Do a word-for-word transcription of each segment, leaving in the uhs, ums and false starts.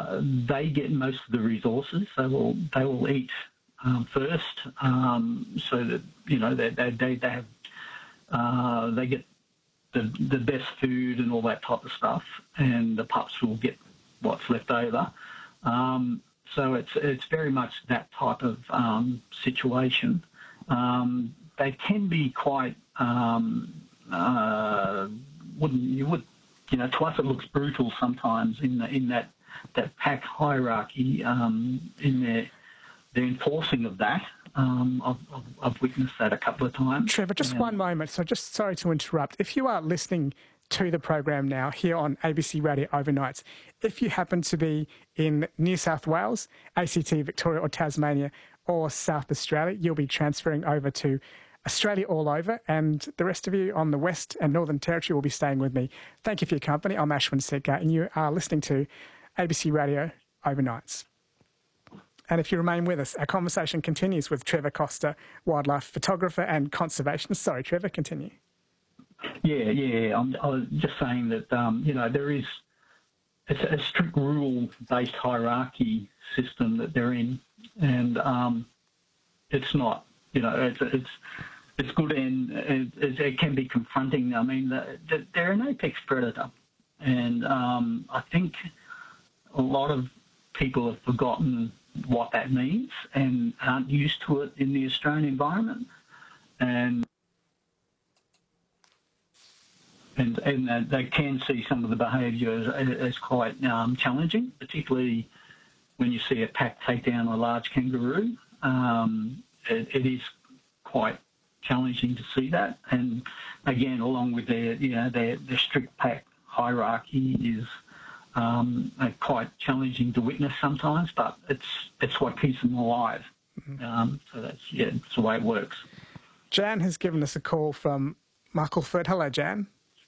uh, they get most of the resources. They will they will eat um, first, um, so that you know they they they, they have uh, they get the the best food and all that type of stuff, and the pups will get what's left over. Um, so it's it's very much that type of um, situation. Um, they can be quite um, uh, wouldn't you would you know to us it looks brutal sometimes in the, in that that pack hierarchy um, in their the enforcing of that. Um, I've, I've, I've witnessed that a couple of times. Trevor, just and, one moment. So just sorry to interrupt. If you are listening to the program now here on A B C Radio Overnights, if you happen to be in New South Wales, A C T, Victoria or Tasmania or South Australia, you'll be transferring over to Australia all over, and the rest of you on the West and Northern Territory will be staying with me. Thank you for your company. I'm Ashwin Segar, and you are listening to A B C Radio Overnights. And if you remain with us, our conversation continues with Trevor Coster, wildlife photographer and conservationist. Sorry, Trevor, continue. Yeah, yeah. I'm, I was just saying that, um, you know, there is it's a strict rule-based hierarchy system that they're in, and um, it's not, you know, it's it's it's good and it, it can be confronting. I mean, the, the, they're an apex predator, and um, I think a lot of people have forgotten what that means and aren't used to it in the Australian environment, and and and they can see some of the behaviour as, as quite um, challenging, particularly when you see a pack take down a large kangaroo. Um, it, it is quite challenging to see that, and again, along with their you know their, their strict pack hierarchy is Um, quite challenging to witness sometimes, but it's it's what keeps them alive. Mm-hmm. Um, so that's yeah, it's the way it works. Jan has given us a call from Muckleford. Hello, Jan.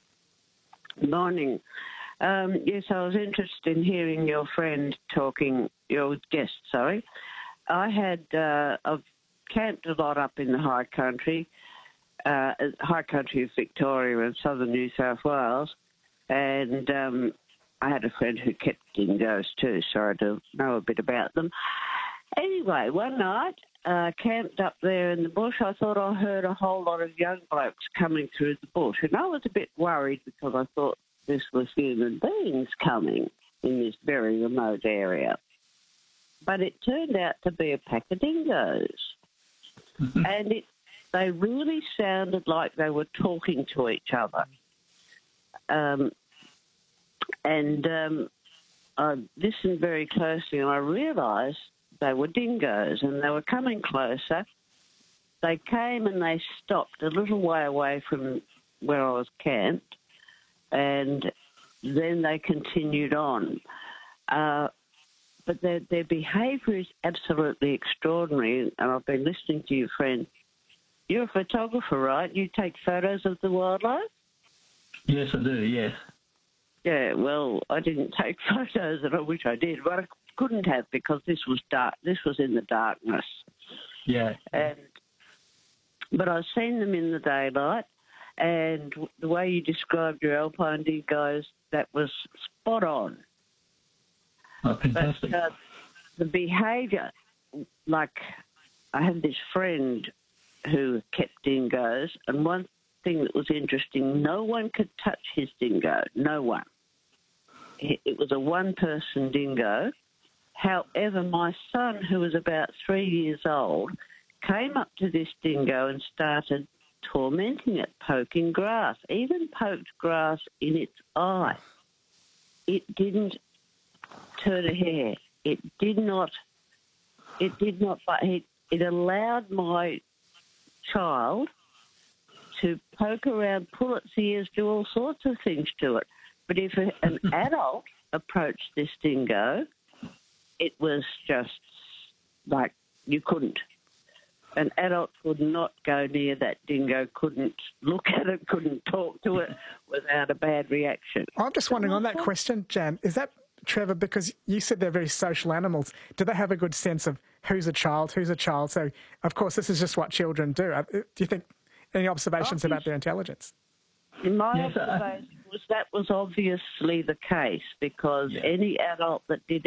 Morning. Um, yes, I was interested in hearing your friend talking, your guest, sorry. I had, uh, I've camped a lot up in the high country, uh, high country of Victoria and southern New South Wales, and um, I had a friend who kept dingoes too, so I do know a bit about them. Anyway, one night, uh, camped up there in the bush, I thought I heard a whole lot of young blokes coming through the bush, and I was a bit worried because I thought this was human beings coming in this very remote area. But it turned out to be a pack of dingoes. Mm-hmm. And it, they really sounded like they were talking to each other. Um, and um, I listened very closely and I realised they were dingoes and they were coming closer. They came and they stopped a little way away from where I was camped, and then they continued on. Uh, but their, their behaviour is absolutely extraordinary, and I've been listening to you, friend. You're a photographer, right? You take photos of the wildlife? Yes, I do, yes. Yeah, well, I didn't take photos, and I wish I did, but I couldn't have because this was dark. This was in the darkness. Yeah. And but I've seen them in the daylight, and the way you described your alpine dingoes, that was spot on. Oh, fantastic. But, uh, the behaviour, like I had this friend who kept dingoes, and one thing that was interesting, no one could touch his dingo, no one. It was a one-person dingo. However, my son, who was about three years old, came up to this dingo and started tormenting it, poking grass, even poked grass in its eye. It didn't turn a hair. It did not, it did not, but it, it allowed my child to poke around, pull its ears, do all sorts of things to it. But if a, an adult approached this dingo, it was just like you couldn't. An adult could not go near that dingo, couldn't look at it, couldn't talk to it without a bad reaction. I'm just wondering on that question, Jan, is that, Trevor, because you said they're very social animals, do they have a good sense of who's a child, who's a child? So, of course, this is just what children do. Do you think any observations about their intelligence? In my yes, observation, was that was obviously the case because yeah. any adult that did